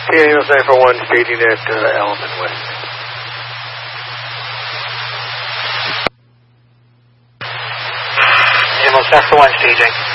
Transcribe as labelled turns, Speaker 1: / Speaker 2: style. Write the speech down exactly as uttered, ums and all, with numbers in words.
Speaker 1: Ambulance nine four one staging at uh, Element West.
Speaker 2: Ambulance nine four one staging.